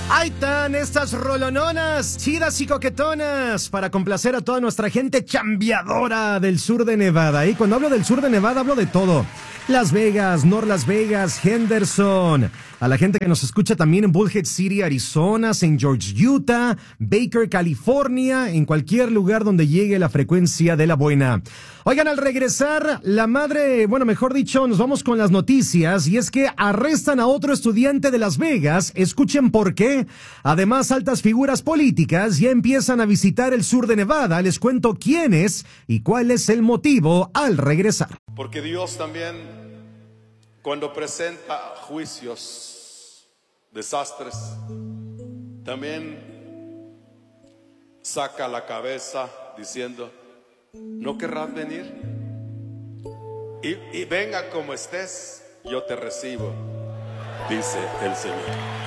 Ahí están estas rolononas, chidas y coquetonas, para complacer a toda nuestra gente chambeadora del sur de Nevada. Y cuando hablo del sur de Nevada, hablo de todo. Las Vegas, North Las Vegas, Henderson. A la gente que nos escucha también en Bullhead City, Arizona, St. George, Utah, Baker, California, en cualquier lugar donde llegue la frecuencia de la buena. Oigan, al regresar, la madre, bueno, mejor dicho, nos vamos con las noticias, y es que arrestan a otro estudiante de Las Vegas. Escuchen por qué. Además, altas figuras políticas ya empiezan a visitar el sur de Nevada. Les cuento quiénes y cuál es el motivo al regresar. Porque Dios también, cuando presenta juicios, desastres, también saca la cabeza diciendo: ¿no querrás venir? Y venga como estés, yo te recibo, dice el Señor.